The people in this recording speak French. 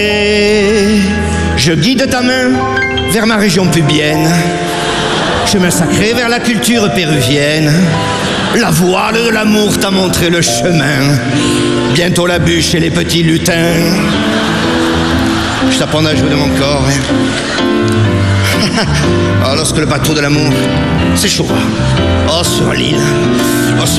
Et je guide ta main vers ma région pubienne, chemin sacré vers la culture péruvienne. La voile de l'amour t'a montré le chemin, bientôt la bûche et les petits lutins. Je t'apprendrai à jouer de mon corps. Oh, lorsque le bateau de l'amour s'échouera, oh, sur l'île, oh,